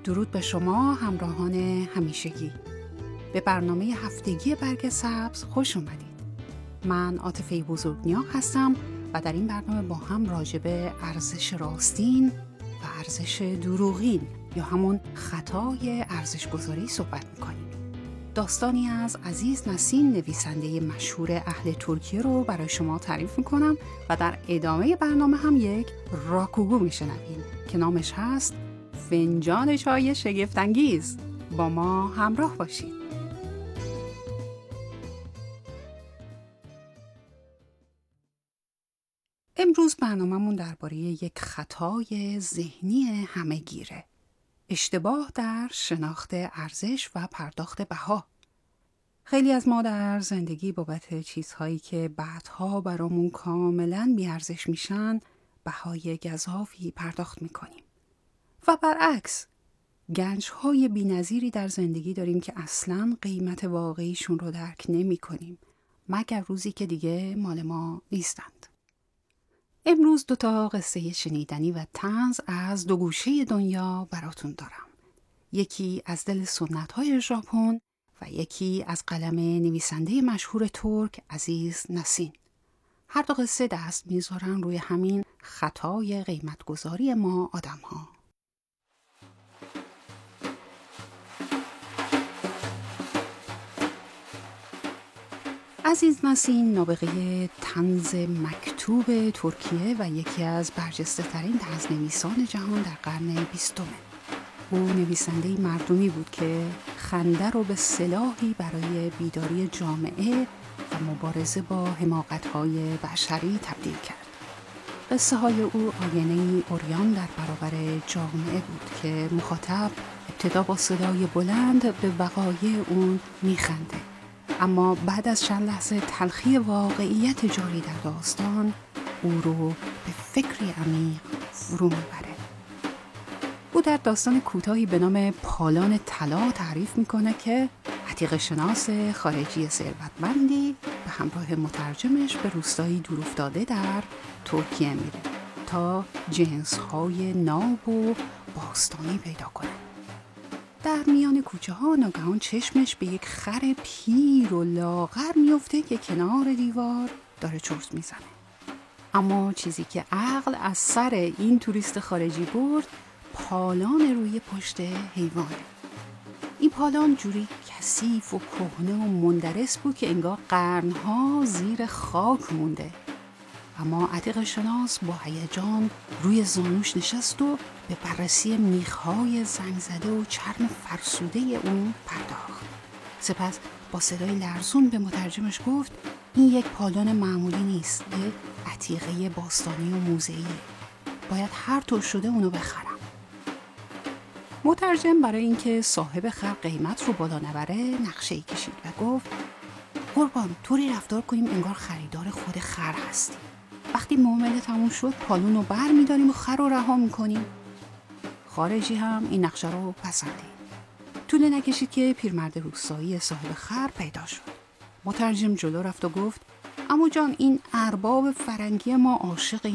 درود به شما همراهان همیشگی. به برنامه هفتگی برگ سبز خوش اومدید. من عاطفه بزرگنیا هستم و در این برنامه با هم راجع به ارزش راستین و ارزش دروغین یا همون خطای ارزش گذاری صحبت میکنیم. داستانی از عزیز نسین، نویسنده مشهور اهل ترکیه رو برای شما تعریف میکنم و در ادامه برنامه هم یک راکوگو میشنویم که نامش هست فنجان چای شگفت‌انگیز. با ما همراه باشید. امروز برنامه‌مون درباره یک خطای ذهنی همه‌گیره. اشتباه در شناخت ارزش و پرداخت بها. خیلی از ما در زندگی بابت چیزهایی که بعدها برامون کاملاً بی‌ارزش میشن بهای گزافی پرداخت میکنیم. و برعکس، گنج‌های بی‌نظیری در زندگی داریم که اصلاً قیمت واقعیشون رو درک نمی‌کنیم مگر روزی که دیگه مال ما نیستند. امروز 2 قصه شنیدنی و طنز از 2 گوشه دنیا براتون دارم. یکی از دل سنت‌های ژاپن و یکی از قلم نویسنده مشهور ترک عزیز نسین. هر 2 قصه دست میذارن روی همین خطای قیمتگذاری ما آدم‌ها. عزیز نسین نابغه طنز مکتوب ترکیه و یکی از برجسته ترین طنزنویسان جهان در قرن 20. او نویسنده مردمی بود که خنده رو به سلاحی برای بیداری جامعه و مبارزه با حماقت‌های بشری تبدیل کرد. قصه های او آینه‌ای عریان در برابر جامعه بود که مخاطب ابتدا با صدای بلند به وقایع اون میخنده، اما بعد از چند لحظه تلخی واقعیت جاری در داستان او رو به فکری عمیق فرو میبره. او در داستان کوتاهی به نام پالان طلا تعریف میکنه که عتیقه شناس خارجی ثروتمندی به همراه مترجمش به روستایی دورافتاده در ترکیه میره تا جنس‌های ناب و باستانی پیدا کنه. در میان کوچه ها ناگهان چشمش به یک خر پیر و لاغر میفته که کنار دیوار داره چرت میزنه. اما چیزی که عقل از سر این توریست خارجی برد پالان روی پشت حیوانه. این پالان جوری کثیف و کهنه و مندرس بود که انگار قرنها زیر خاک مونده. اما عتیقه شناس با هیجان روی زانوش نشست و به بررسی میخهای زنگ زده و چرم فرسوده اون پرداخت. سپس با صدای لرزون به مترجمش گفت این یک پالان معمولی نیست، یک عتیقه باستانی و موزه‌ایه. باید هر طور شده اونو بخرم. مترجم برای اینکه صاحب خر قیمت رو بالا نبره نقشه‌ای کشید و گفت قربان طوری رفتار کنیم انگار خریدار خود خر هستیم. وقتی معامله تموم شد پالون رو بر می‌داریم و خر رو رها می‌کنیم. خارجی هم این نقشه رو پسندید. طول نکشید که پیرمرد روستایی صاحب خر پیدا شد. مترجم جلو رفت و گفت عمو جان این ارباب فرنگی ما عاشق